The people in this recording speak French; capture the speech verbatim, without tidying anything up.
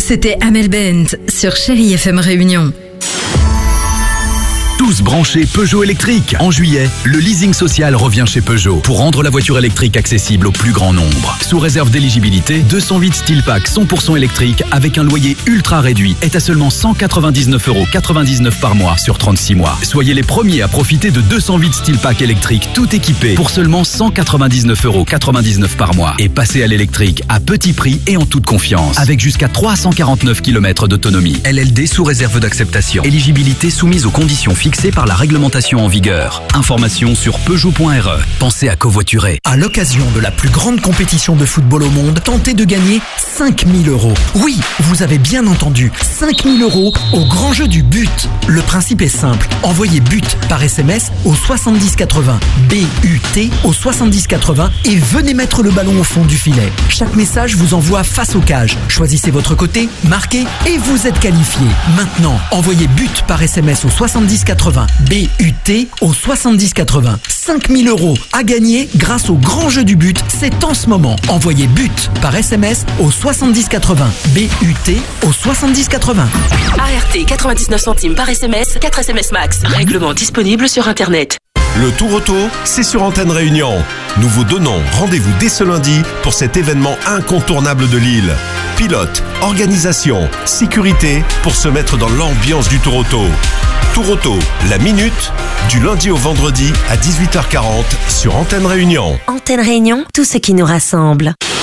C'était Amel Bent sur Chérie F M Réunion. Tous branchés Peugeot électrique. En juillet, le leasing social revient chez Peugeot pour rendre la voiture électrique accessible au plus grand nombre. Sous réserve d'éligibilité, deux cent huit Steel Pack cent pour cent électrique avec un loyer ultra réduit est à seulement cent quatre-vingt-dix-neuf euros quatre-vingt-dix-neuf par mois sur trente-six mois. Soyez les premiers à profiter de deux cent huit Steel Pack électrique tout équipé pour seulement cent quatre-vingt-dix-neuf euros quatre-vingt-dix-neuf par mois et passez à l'électrique à petit prix et en toute confiance avec jusqu'à trois cent quarante-neuf kilomètres d'autonomie. L L D sous réserve d'acceptation. Éligibilité soumise aux conditions fixées par la réglementation en vigueur. Information sur Peugeot point R E. Pensez à covoiturer. À l'occasion de la plus grande compétition de football au monde, tentez de gagner cinq mille euros. Oui, vous avez bien entendu, cinq mille euros au grand jeu du but. Le principe est simple. Envoyez but par S M S au soixante-dix quatre-vingts, B U T au soixante-dix quatre-vingts et venez mettre le ballon au fond du filet. Chaque message vous envoie face aux cages. Choisissez votre côté, marquez et vous êtes qualifié. Maintenant, envoyez but par S M S au soixante-dix quatre-vingts, B U T au soixante-dix quatre-vingts. cinq mille euros à gagner grâce au grand jeu du but. C'est en ce moment. Envoyez but par S M S au soixante-dix quatre-vingts, B U T au soixante-dix quatre-vingts. A R T quatre-vingt-dix-neuf centimes par S M S, quatre S M S max. Règlement disponible sur Internet. Le Tour Auto, c'est sur Antenne Réunion. Nous vous donnons rendez-vous dès ce lundi pour cet événement incontournable de Lille. Pilote, organisation, sécurité pour se mettre dans l'ambiance du Tour Auto. Tour Auto, la minute, du lundi au vendredi à dix-huit heures quarante sur Antenne Réunion. Antenne Réunion, tout ce qui nous rassemble.